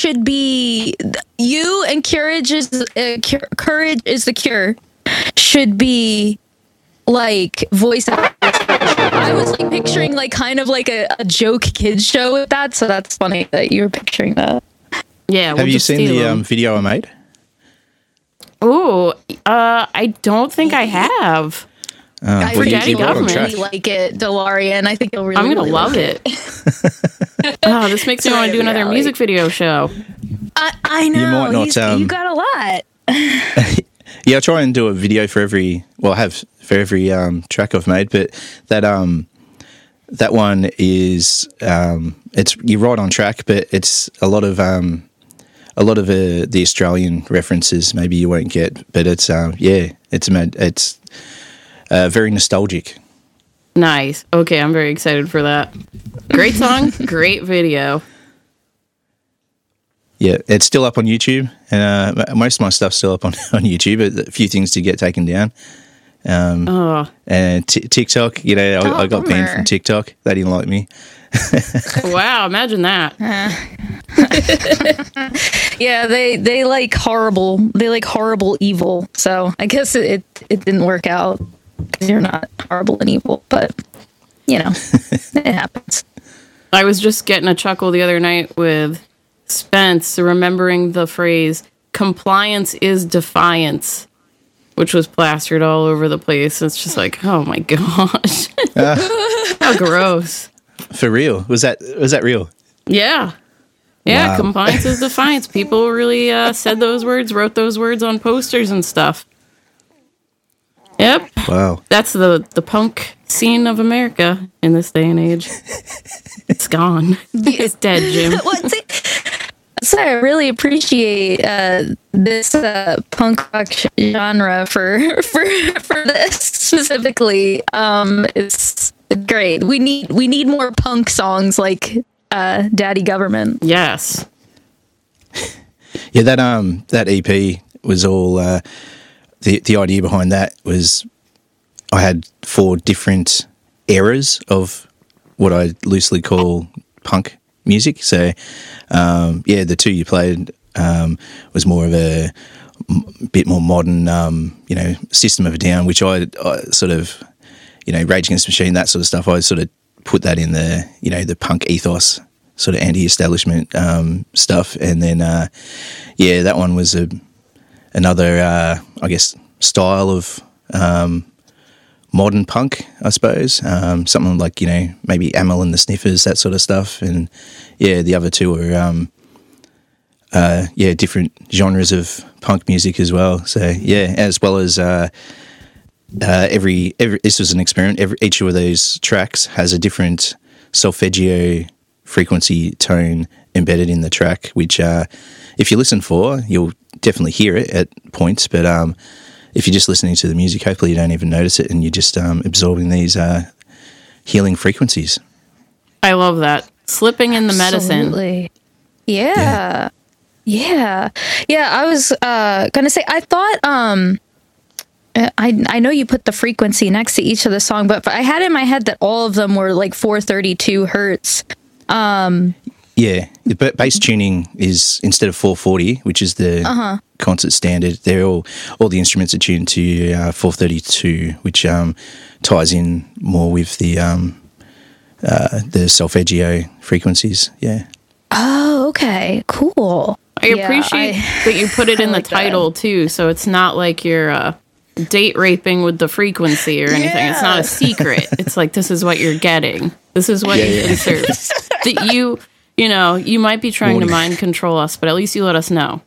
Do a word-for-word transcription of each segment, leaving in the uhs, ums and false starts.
should be you and Courage is uh, Cure, Courage is the Cure should be like voice actors. I was like picturing like kind of like a, a joke kids show with that, so that's funny that you were picturing that. Yeah. Have we'll you just seen steal the them. um, video I made? Oh, uh, I don't think I have. Uh, I well, For you- Daddy you got on Government. track. really like it, DeLorean. I think you'll really. I'm gonna really love like it. Oh, this makes me want to do another Reality. music video show. I, I know. You might not, He's- um, you got a lot. Yeah, I try and do a video for every. Well, I have for every um, track I've made, but that um, that one is um, it's you're right on track, but it's a lot of um, a lot of uh, the Australian references. Maybe you won't get, but it's um, yeah, it's mad. It's uh, very nostalgic. Nice. Okay, I'm very excited for that. Great song, great video. Yeah, it's still up on YouTube, and uh, most of my stuff's still up on, on YouTube. But a few things did get taken down. Um, Oh, and t- TikTok, you know, I, Oh, I got banned bummer. from TikTok. They didn't like me. wow! Imagine that. Yeah, they they like horrible. They like horrible evil. So I guess it it, it didn't work out because you're not horrible and evil. But you know, it happens. I was just getting a chuckle the other night with Spence, remembering the phrase "compliance is defiance," which was plastered all over the place. It's just like, oh my gosh, how gross. For real? Was that was that real? Yeah. Yeah, Wow. compliance is defiance. People really uh, said those words, wrote those words on posters and stuff. Yep. Wow. That's the, the punk scene of America in this day and age. It's gone. It's dead, Jim. What? See, so I really appreciate uh, this uh, punk rock sh- genre for for for this specifically. Um, it's great. We need we need more punk songs like uh, Daddy Government. Yes. Yeah, that um that E P was all uh, the the idea behind that was I had four different eras of what I loosely call punk music. So um, yeah, the two you played um, was more of a m- bit more modern, um, you know, System of a Down, which I, I sort of, you know, Rage Against the Machine, that sort of stuff. I sort of put that in the, you know, the punk ethos, sort of anti-establishment um, stuff. And then, uh, yeah, that one was a another, uh, I guess, style of um, modern punk, I suppose. Um, something like, you know, maybe Amyl and the Sniffers, that sort of stuff. And, yeah, the other two are, um, uh, yeah, different genres of punk music as well. So, yeah, as well as... Uh, Uh, every, every this was an experiment. Every each of those tracks has a different solfeggio frequency tone embedded in the track, which uh, if you listen for, you'll definitely hear it at points. But um, if you're just listening to the music, hopefully you don't even notice it, and you're just um, absorbing these uh, healing frequencies. I love that. Slipping in the medicine. Absolutely. Yeah. Yeah. Yeah, I was uh, going to say, I thought, um, I I know you put the frequency next to each of the song, but I had in my head that all of them were like four thirty-two hertz. Um, Yeah, the ba- bass tuning is instead of four forty, which is the Uh-huh. concert standard. They're all all the instruments are tuned to uh, four thirty-two, which um, ties in more with the um, uh, the solfeggio frequencies. Yeah. oh, okay. Cool. I Yeah, appreciate I- that you put it I in the like that. title too, so it's not like you're uh, date raping with the frequency or anything. It's not a secret. It's like, this is what you're getting. This is what Yeah, you yeah. can serve. That you, you know, you might be trying to mind control us, but at least you let us know.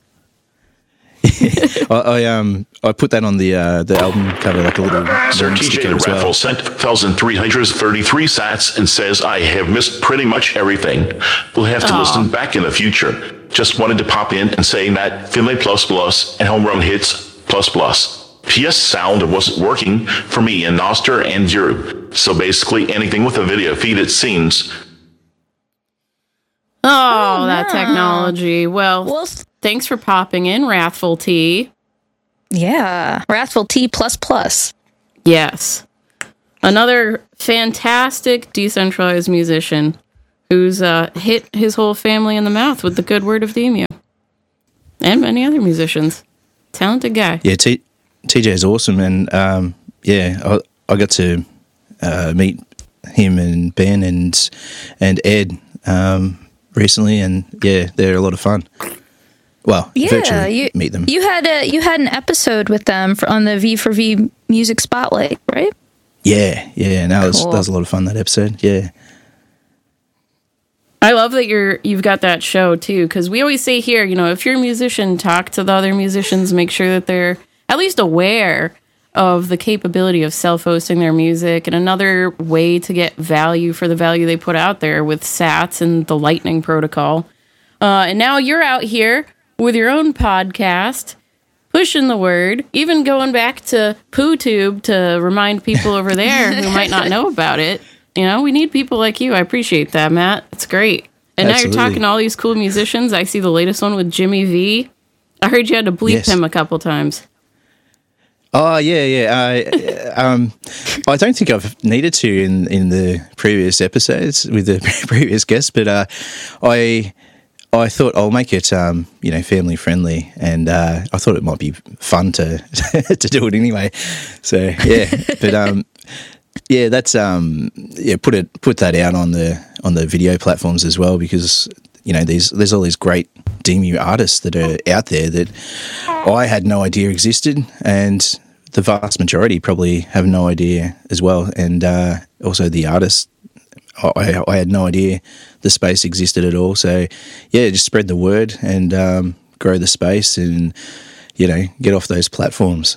I, I um I put that on the uh, the album cover, like a little Sir warning T J sticker the as well. Raffle sent one thousand three hundred thirty-three sats and says, I have missed pretty much everything. We'll have to Aw. listen back in the future. Just wanted to pop in and say that Finlay Plus Plus and Home Run Hits Plus Plus. P S sound wasn't working for me and Noster and Drew. So basically anything with a video feed, it seems. Oh, that no. technology. Well, Well, thanks for popping in, Wrathful T. yeah. Wrathful T plus plus. Yes. Another fantastic decentralized musician who's uh, hit his whole family in the mouth with the good word of the Emu. And many other musicians. Talented guy. Yeah, T- TJ is awesome. And um, yeah, I, I got to uh, meet him and Ben and, and Ed um, recently. And yeah, they're a lot of fun. Well, Yeah, virtually you meet them. You had a you had an episode with them for, on the V for V Music Spotlight, right? Yeah, yeah. And that was, Cool. that was a lot of fun, that episode. Yeah. I love that you're you've got that show too, because we always say here, you know, if you're a musician, talk to the other musicians, make sure that they're at least aware of the capability of self-hosting their music. And another way to get value for the value they put out there with Sats and the Lightning Protocol. Uh, and now you're out here with your own podcast, pushing the word, even going back to PooTube to remind people over there who might not know about it. You know, we need people like you. I appreciate that, Matt. It's great. And Absolutely. now you're talking to all these cool musicians. I see the latest one with Jimmy V. I heard you had to bleep Yes. him a couple times. Oh yeah, yeah. I, um, I don't think I've needed to in, in the previous episodes with the previous guests, but uh, I I thought I'll make it um, you know family friendly, and uh, I thought it might be fun to to do it anyway. So yeah, but um, yeah, that's um, yeah. Put it put that out on the on the video platforms as well, because you know these there's all these great D M U artists that are out there that I had no idea existed, and the vast majority probably have no idea as well. And uh, also the artists, I, I had no idea the space existed at all. So yeah, just spread the word and um, grow the space, and you know get off those platforms.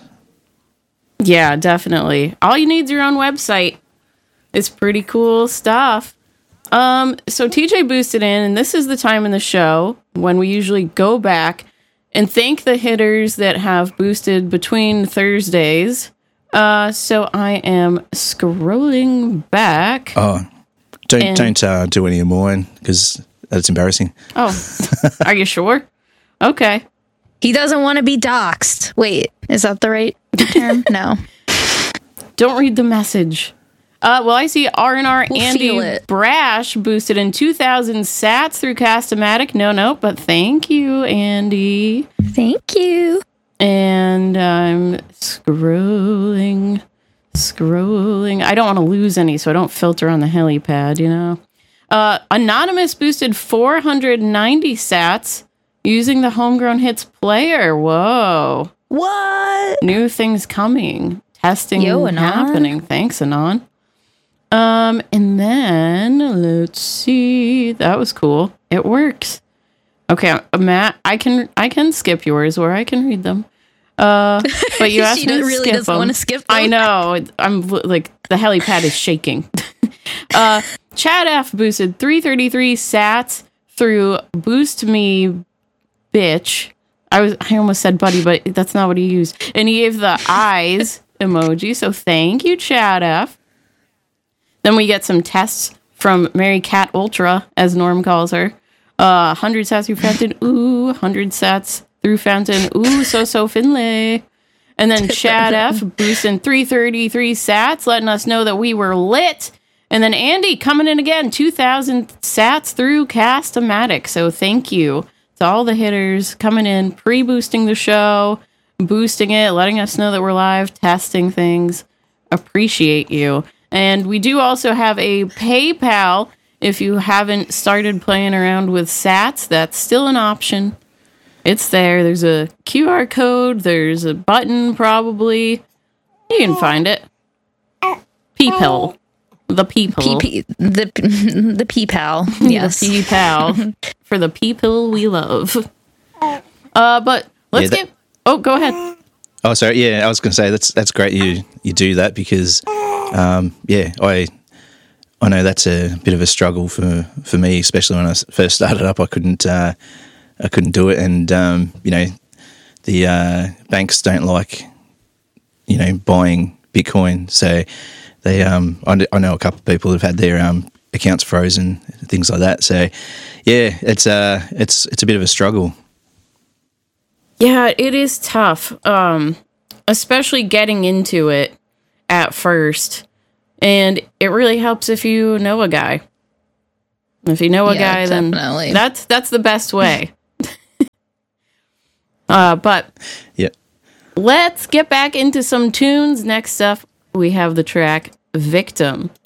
Yeah, definitely. All you need is your own website. It's pretty cool stuff. Um, so T J boosted in, and this is the time in the show when we usually go back and thank the hitters that have boosted between Thursdays. Uh, so I am scrolling back. Oh, don't And- don't uh, do any more because that's embarrassing. Oh, are you sure? Okay. He doesn't want to be doxxed. Wait, is that the right term? No. Don't read the message. Uh, well, I see R and R We'll Andy feel it. Brash boosted in two thousand sats through Cast-O-Matic. No, no, but thank you, Andy. Thank you. And I'm scrolling, scrolling. I don't want to lose any, so I don't filter on the helipad, you know. Uh, Anonymous boosted four hundred ninety sats using the Homegrown Hits player. Whoa. What? New things coming. Testing Yo, Anon. happening. Thanks, Anon. Um, and then let's see. That was cool. It works. Okay, uh, Matt, I can I can skip yours or I can read them. Uh, but you asked She me to really skip doesn't them. wanna skip I them. know. it- I'm li- like the helipad is shaking. uh, Chad F boosted three thirty-three sats through Boost Me, bitch. I was I almost said buddy, but that's not what he used. And he gave the eyes emoji. So thank you, Chad F. Then we get some tests from Mary Cat Ultra, as Norm calls her. Uh, one hundred sats through Fountain. Ooh, one hundred sats through Fountain. Ooh, so so Finlay. And then Chad F boosting three thirty-three sats, letting us know that we were lit. And then Andy coming in again, two thousand sats through Cast-O-Matic. So thank you to all the hitters coming in, pre-boosting the show, boosting it, letting us know that we're live, testing things. Appreciate you. And we do also have a PayPal. If you haven't started playing around with sats, that's still an option. It's there. There's a Q R code. There's a button, probably. You can find it. People. The people. P P the the P pal. Yes. The P-Pal. For the people we love. Uh, but let's Yeah, that- get... Oh, go ahead. Oh, sorry. Yeah, I was going to say that's that's great. You you do that because, um, yeah, I I know that's a bit of a struggle for, for me, especially when I s- first started up. I couldn't uh, I couldn't do it, and um, you know, the uh, banks don't like you know buying Bitcoin, so they um I, kn- I know a couple of people who've had their um accounts frozen, things like that. So yeah, it's uh it's it's a bit of a struggle. Yeah, it is tough, um, especially getting into it at first. And it really helps if you know a guy. If you know a Yeah, guy, definitely. then that's that's the best way. uh, but Yeah. let's get back into some tunes. Next up, we have the track "Victim."